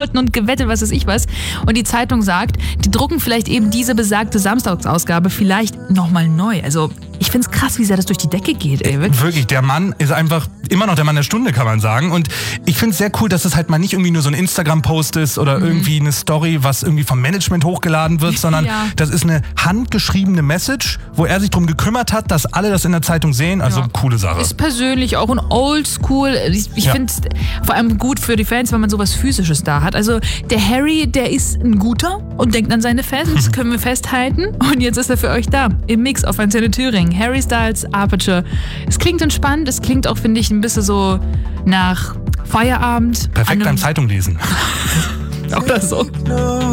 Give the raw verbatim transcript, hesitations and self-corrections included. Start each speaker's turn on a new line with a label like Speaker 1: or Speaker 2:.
Speaker 1: Klamotten und gewettet, was weiß ich was. Und die Zeitung sagt, die drucken vielleicht eben diese besagte Samstagsausgabe vielleicht nochmal neu. Also ich find's krass, wie sehr das durch die Decke geht, ey. Wirklich.
Speaker 2: Wirklich, der Mann ist einfach immer noch der Mann der Stunde, kann man sagen. Und ich find's sehr cool, dass es halt mal nicht irgendwie nur so ein Instagram-Post ist oder mhm. irgendwie eine Story, was irgendwie vom Management hochgeladen wird, sondern ja. das ist eine handgeschriebene Message, wo er sich drum gekümmert hat, dass alle das in der Zeitung sehen. Also ja. coole Sache.
Speaker 1: Ist persönlich auch ein Oldschool. Ich, ich ja. finde es vor allem gut für die Fans, wenn man sowas Physisches da hat. Also der Harry, der ist ein guter und denkt an seine Fans, können wir festhalten. Und jetzt ist er für euch da, im Mix auf Antenne Thüringen. Harry Styles, Aperture. Es klingt entspannt, es klingt auch, finde ich, ein bisschen so nach Feierabend.
Speaker 2: Perfekt beim Zeitung lesen.
Speaker 1: Oder so.